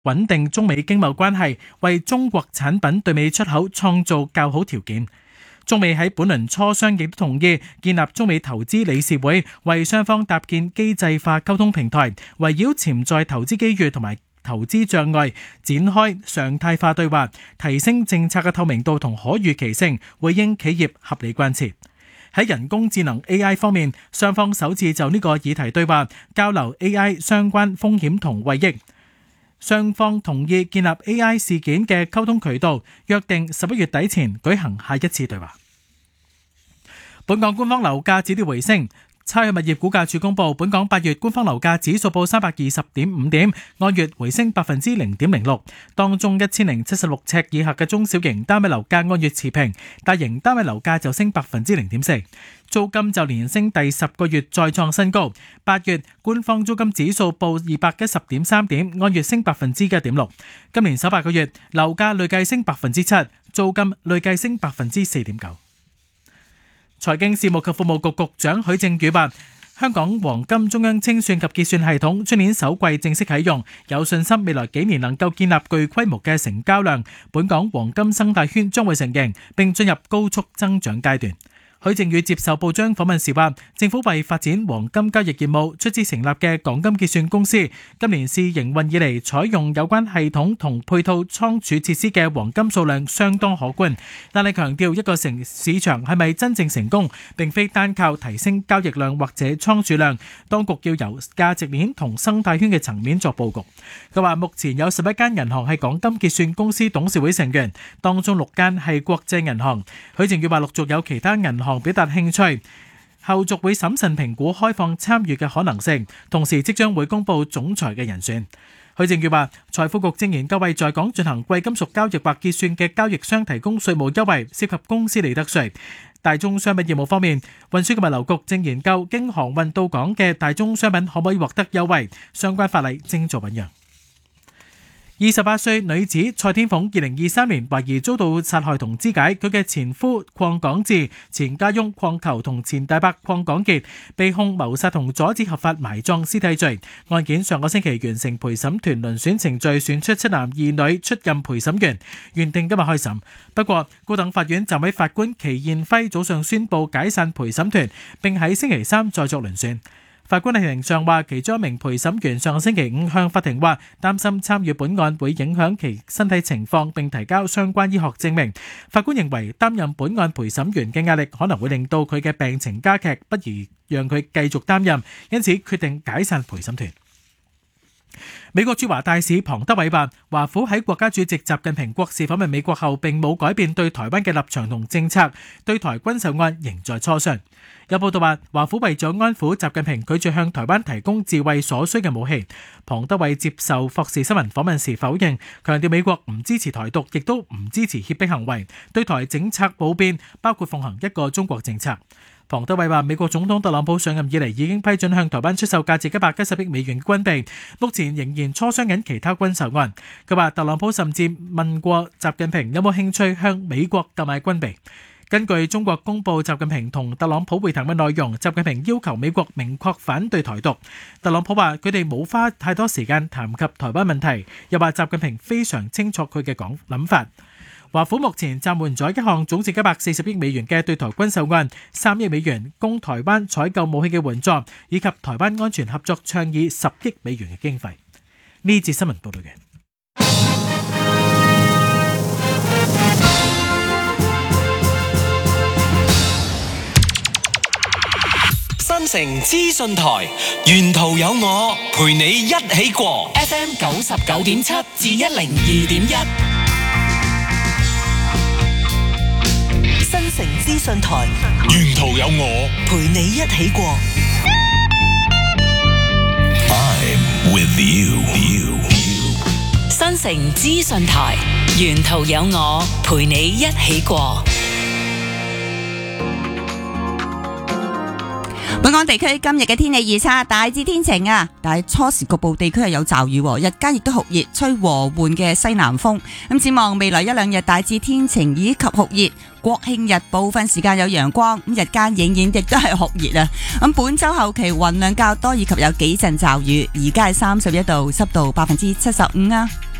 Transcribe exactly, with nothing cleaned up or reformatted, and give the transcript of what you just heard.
穩定中美經貿關係，為中國產品對美出口創造較好條件。中美喺本輪磋商亦都同意建立中美投資理事會，為雙方搭建機制化溝通平台，圍繞潛在投資機遇同埋投資障礙展開常態化對話，提升政策嘅透明度同可預期性，回應企業合理關切。喺人工智能 A I 方面，雙方首次就呢個議題對話，交流 A I 相關風險同惠益。雙方同意建立 A I 事件嘅溝通渠道，約定十一月底前舉行下一次對話。本港官方樓價止跌回升。差餉物業估價署公佈，本港八月官方樓價指數報三百二十點五點，按月回升百分之零點零六。當中一千零七十六尺以下嘅中小型單位樓價按月持平，大型單位樓價就升百分之零點四。租金就連升第十個月再創新高，八月官方租金指數報二百一十點三點，按月升百分之一點六。今年首八個月樓價累計升百分之七，租金累計升百分之四點九。財經事務及服務局局長許正宇話，香港黃金中央清算及結算系統出年首季正式啟用，有信心未來幾年能夠建立具規模嘅成交量，本港黃金生態圈將會成形並進入高速增長階段。許正宇接受報章訪問時話，政府為發展黃金交易業務，出資成立嘅港金結算公司，今年試營運以嚟採用有關系統同配套倉儲設施嘅黃金數量相當可觀，但係強調一個成市場係咪真正成功，並非單靠提升交易量或者倉儲量，當局要由價值鏈同生態圈嘅層面作佈局。佢話目前有十一間銀行係港金結算公司董事會成員，當中六間係國際銀行。許正宇話陸續有其他銀行表達興趣，後續會審慎評估開放參與嘅可能性，同時即將會公布總裁嘅人選。許正宇話，財富局正研究為在港進行貴金屬交易或結算嘅交易商提供稅務優惠，涉及公司利得稅。大宗商品業務方面，運輸及物流局正研究經航運到港嘅大宗商品可唔可以獲得優惠，相關法例正在醞釀。二十八歲女子蔡天鳳，二零二三年懷疑遭到殺害同肢解，佢嘅前夫鄺港智、前家翁鄺球同前大伯鄺港傑被控謀殺同阻止合法埋葬屍體罪。案件上個星期完成陪審團輪選程序，選出七男二女出任陪審員，原定今日開審。不過高等法院暫委法官祁燕輝早上宣布解散陪審團，並喺星期三再作輪選。法官喺庭上話，其中一名陪審員上個星期五向法庭話，擔心參與本案會影響其身體情況，並提交相關醫學證明。法官認為擔任本案陪審員嘅壓力可能會令到佢嘅病情加劇，不如讓佢繼續擔任，因此決定解散陪審團。美國駐華大使龐德偉話，華府喺國家主席習近平國事訪問美國後，並冇改變對台灣嘅立場同政策，對台軍售案仍在磋商。有報道話，華府為咗安撫習近平，拒絕向台灣提供自衛所需嘅武器。龐德偉接受霍士新聞訪問時否認，強調美國唔支持台獨，亦都唔支持脅迫行為，對台政策冇變，包括奉行一個中國政策。龐德偉話，美國總統特朗普上任以嚟已經批准向台灣出售價值一百一十億美元軍備，目前仍然磋商緊其他軍售案。佢話特朗普甚至問過習近平有冇興趣向美國購買軍備。根據中國公佈習近平同特朗普會談嘅內容，習近平要求美國明確反對台獨。特朗普話佢哋冇花太多時間談及台灣問題，又話習近平非常清楚佢嘅講諗法。華府目前暫緩咗一項總值一百四十億美元嘅對台軍售案，三億美元供台灣採購武器嘅援助，以及台灣安全合作倡議十億美元嘅經費。呢節新聞報道嘅。 新城資訊台，沿途有我陪你一起過 F M 九十九點七至一零二點一。新城資訊台，沿途有我陪你一起過 I'm with you。 新城資訊台，沿途有我陪你一起過。 本港地區今日嘅天氣預測大致天晴啊，但係初時局部地區係有驟雨，日間亦都酷熱，吹和緩嘅西南風。咁展望未來一兩日大致天晴以及酷熱，國慶日部分時間有陽光，咁日間仍然亦都係酷熱啊。咁本周後期雲量較多以及有幾陣驟雨，而家係三十一度，濕度百分之七十五啊。